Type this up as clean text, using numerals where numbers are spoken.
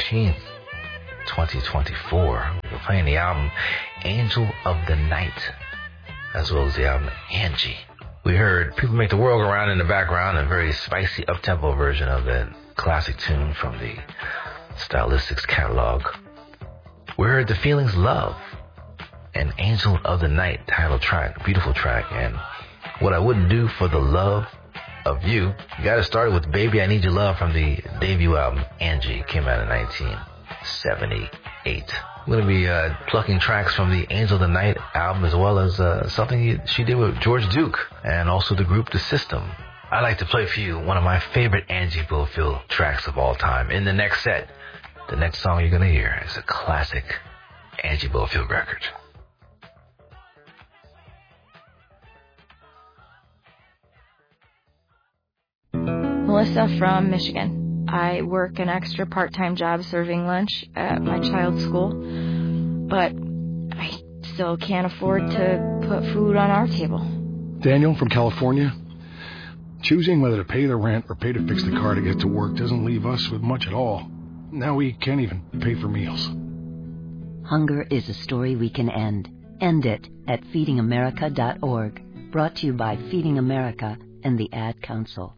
13th, 2024. We're playing the album Angel of the Night, as well as the album Angie. We heard People Make the World Go Round in the background, a very spicy up-tempo version of that classic tune from the Stylistics catalog. We heard The Feelings Love and Angel of the Night title track, beautiful track. And What I Wouldn't Do for the Love of You, got it started with Baby I Need Your Love from the debut album Angie, came out in 1978. I'm going to be plucking tracks from the Angel of the Night album, as well as something she did with George Duke and also the group The System. I'd like to play for you one of my favorite Angie Bofill tracks of all time. In the next set, the next song you're going to hear is a classic Angie Bofill record. Melissa from Michigan. I work an extra part-time job serving lunch at my child's school, but I still can't afford to put food on our table. Daniel from California. Choosing whether to pay the rent or pay to fix the car to get to work doesn't leave us with much at all. Now we can't even pay for meals. Hunger is a story we can end. End it at feedingamerica.org. Brought to you by Feeding America and the Ad Council.